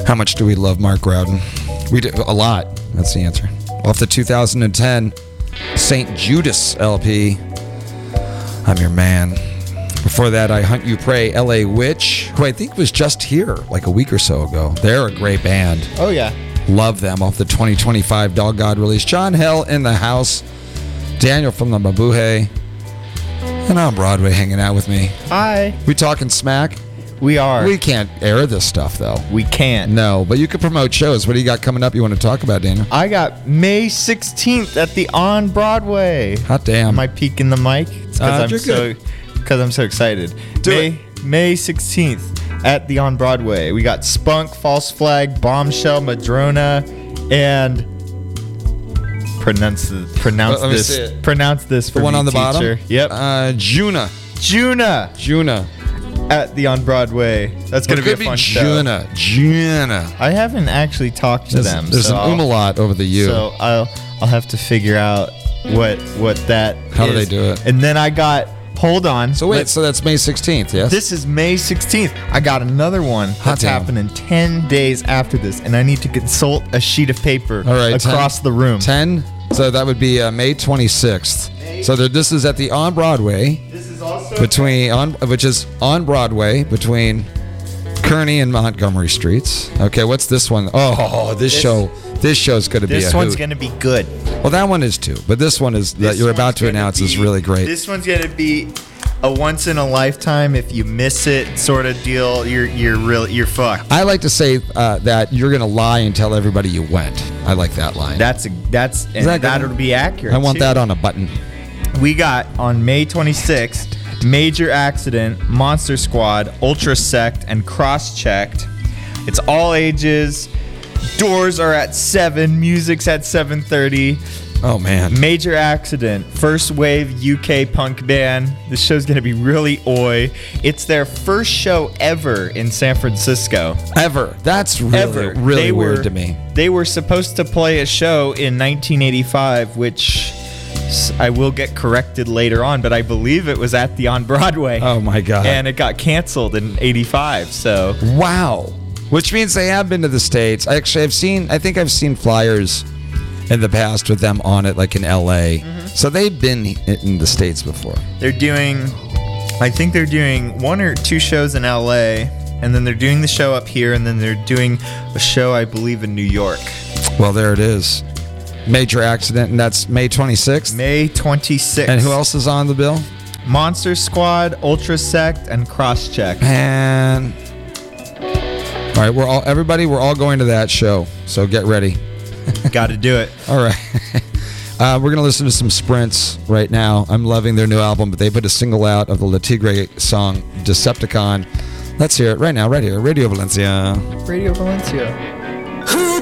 How much do we love Mark Rowden? We do a lot. That's the answer. Off the 2010 St. Judas LP, I'm Your Man. Before that, I Hunt You Pray, L.A. Witch, who I think was just here like a week or so ago. They're a great band. Oh, yeah. Love them. Off the 2025 Dog God release. John Hell in the house. Daniel from the Mabuhay. And on Broadway hanging out with me. Hi. We talking smack? We are. We can't air this stuff, though. We can't. No, but you can promote shows. What do you got coming up you want to talk about, Daniel? I got May 16th at the On Broadway. Hot damn. Am I peeking the mic? It's because I'm so excited. May 16th at the On Broadway. We got Spunk, False Flag, Bombshell, Madrona, and pronounce this for the one me, on the teacher. bottom. Yep. Juna at the On Broadway. That's gonna be a fun show. Juna. I haven't actually talked to them. There's an umlaut over the U. So I'll have to figure out what that How is. do they do it? And then I got. Hold on. So wait, so that's May 16th, yes? This is May 16th. I got another one that's damn. happening 10 days after this, and I need to consult a sheet of paper across the room. 10? So that would be May 26th. So this is at the On Broadway. This is also which is on Broadway between Kearny and Montgomery Streets. Okay, what's this one? Oh, this show's going to be a This one's hoot. going to be good. Well, that one is too, but this one is that you're about to announce is really great. This one's going to be a once in a lifetime. If you miss it, sort of deal. You're fucked. I like to say that you're going to lie and tell everybody you went. I like that line. That'll be accurate. I want too. that on a button. We got on May 26th, Major Accident, Monster Squad, Ultra Sect, and Cross Checked. It's all ages. Doors are at 7. Music's at 7:30. Oh, man. Major Accident, first wave UK punk band. This show's going to be really oi. It's their first show ever in San Francisco. Ever. That's really weird to me. They were supposed to play a show in 1985, which I will get corrected later on, but I believe it was at the On Broadway. Oh, my God. And it got canceled in 85, so. Wow. Which means they have been to the States. Actually, I think I've seen flyers in the past with them on it, like in LA. Mm-hmm. So they've been in the States before. I think they're doing 1 or 2 shows in LA, and then they're doing the show up here, and then they're doing a show, I believe, in New York. Well, there it is. Major Accident, and that's May 26th? May 26th. And who else is on the bill? Monster Squad, Ultra Sect, and Cross Check. And all right, we're all going to that show, so get ready. Got to do it. All right. We're going to listen to some Sprints right now. I'm loving their new album, but they put a single out of the Le Tigre song, Decepticon. Let's hear it right now, right here, Radio Valencia. Radio Valencia.